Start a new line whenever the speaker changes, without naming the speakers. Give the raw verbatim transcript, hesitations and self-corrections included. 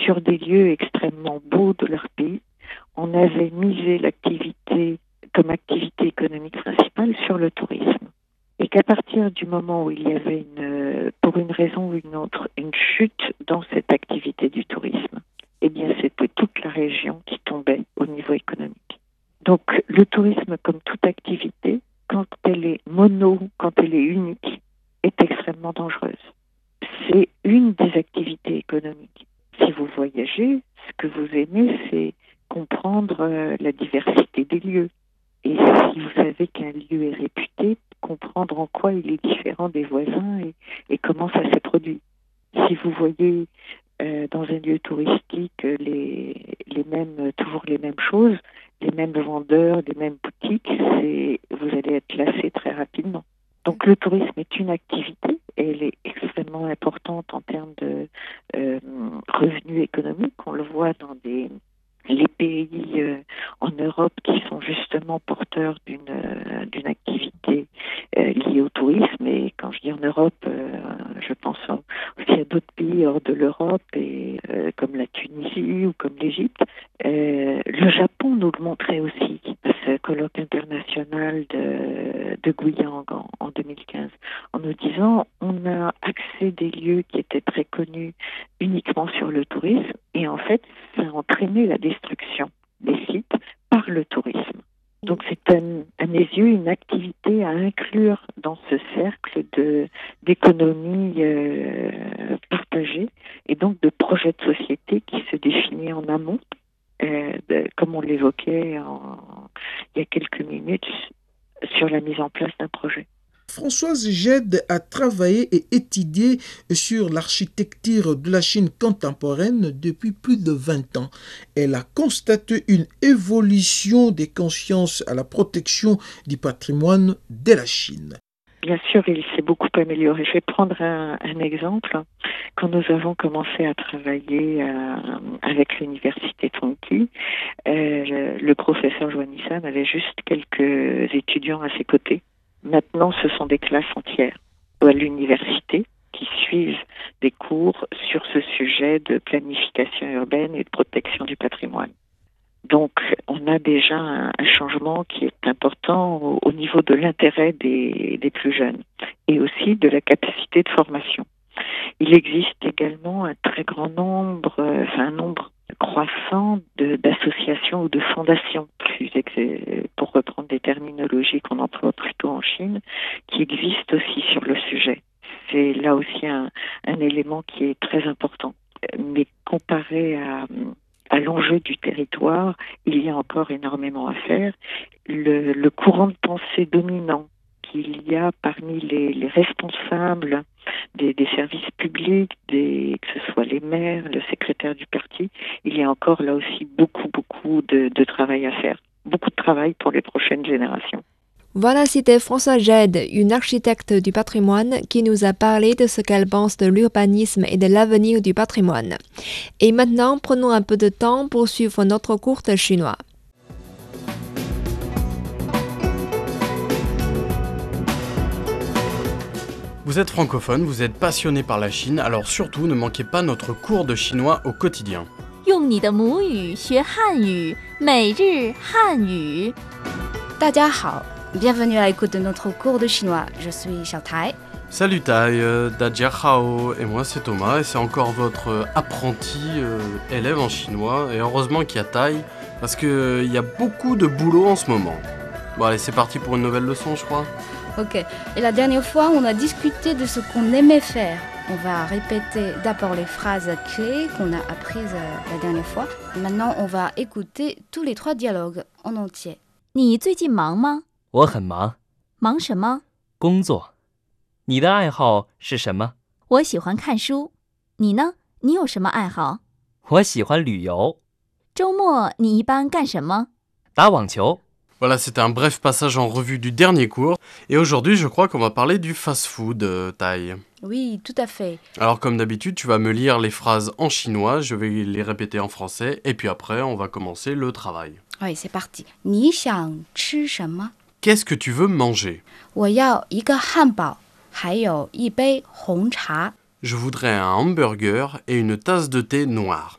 sur des lieux extrêmement beaux de leur pays. On avait misé l'activité comme activité économique principale sur le tourisme. Et qu'à partir du moment où il y avait, une, pour une raison ou une autre, une chute dans cette activité du tourisme, eh bien c'était toute la région qui tombait au niveau économique. Donc le tourisme, comme toute activité, quand elle est mono, quand elle est unique, est extrêmement dangereuse. C'est une des activités économiques. Si vous voyagez, ce que vous aimez, c'est comprendre euh, la diversité des lieux. Et si vous savez qu'un lieu est réputé, comprendre en quoi il est différent des voisins et, et comment ça s'est produit. Si vous voyez euh, dans un lieu touristique les, les mêmes, toujours les mêmes choses, les mêmes vendeurs, les mêmes boutiques, c'est, vous allez être lassé très rapidement. Donc le tourisme est une activité et elle est extrêmement importante en termes de euh, revenus économiques. On le voit dans des les pays euh, en Europe qui sont justement porteurs d'une euh, d'une activité euh, liée au tourisme. Et quand je dis en Europe, euh, je pense aussi à d'autres pays hors de l'Europe, et euh, comme la Tunisie ou comme l'Égypte. Euh, le Japon nous le montrait aussi, à ce colloque international de, de Guiyang en, en deux mille quinze, en nous disant on a accès des lieux qui étaient très connus uniquement sur le tourisme, et en fait ça a entraîné la destruction des sites par le tourisme. Donc c'est un, à mes yeux une activité à inclure dans ce cercle de, d'économie euh, partagée, et donc de projet de société qui se définit en amont, euh, de, comme on l'évoquait en, il y a quelques minutes, sur la mise en place d'un projet.
Françoise Gède a travaillé et étudié sur l'architecture de la Chine contemporaine depuis plus de vingt ans. Elle a constaté une évolution des consciences à la protection du patrimoine de la Chine.
Bien sûr, il s'est beaucoup amélioré. Je vais prendre un, un exemple. Quand nous avons commencé à travailler euh, avec l'université Tongji, euh, le, le professeur Joannissan avait juste quelques étudiants à ses côtés. Maintenant, ce sont des classes entières à l'université qui suivent des cours sur ce sujet de planification urbaine et de protection du patrimoine. Donc, on a déjà un, un changement qui est important au, au niveau de l'intérêt des, des plus jeunes et aussi de la capacité de formation. Il existe également un très grand nombre, euh, enfin un nombre croissant de, d'associations ou de fondations, plus ex- pour reprendre des terminologies qu'on emploie plutôt en Chine, qui existent aussi sur le sujet. C'est là aussi un, un élément qui est très important. Mais comparé à, à l'enjeu du territoire, il y a encore énormément à faire. Le, le courant de pensée dominant qu'il y a parmi les, les responsables des, des services publics, des, que ce soit les maires, le secrétaire du parti, il y a encore là aussi beaucoup, beaucoup de, de travail à faire. Beaucoup de travail pour les prochaines générations.
Voilà, c'était Françoise Gède, une architecte du patrimoine, qui nous a parlé de ce qu'elle pense de l'urbanisme et de l'avenir du patrimoine. Et maintenant, prenons un peu de temps pour suivre notre cours de chinois.
Vous êtes francophone, vous êtes passionné par la Chine, alors surtout ne manquez pas notre cours de chinois au quotidien.
用你的母语学汉语，每日汉语。
大家好 Bienvenue à l'écoute de notre cours de chinois. Je suis Xiao Tai.
Salut Tai, euh, Dajia Hao, et moi c'est Thomas, et c'est encore votre euh, apprenti euh, élève en chinois, et heureusement qu'il y a Tai, parce qu'il euh, y a beaucoup de boulot en ce moment. Bon allez, c'est parti pour une nouvelle leçon, je crois.
Ok, et la dernière fois, on a discuté de ce qu'on aimait faire. On va répéter d'abord les phrases clés qu'on a apprises euh, la dernière fois. Maintenant, on va écouter tous les trois dialogues en entier.
你最近忙吗？
我很忙，
忙什么？
工作。你的爱好是什么？
我喜欢看书。你呢？你有什么爱好？
我喜欢旅游。
周末你一般干什么？
打网球。
Voilà, c'était un bref passage en revue du dernier cours. Et aujourd'hui, je crois qu'on va parler du fast-food, euh, Tai.
Oui, tout à fait.
Alors, comme d'habitude, tu vas me lire les phrases en chinois, je vais les répéter en français, et puis après, on va commencer le travail.
Oui, c'est parti. 你想吃什么？
Qu'est-ce que tu veux manger?
我要一个汉堡，还有一杯红茶。
Je voudrais un hamburger et une tasse de thé noir.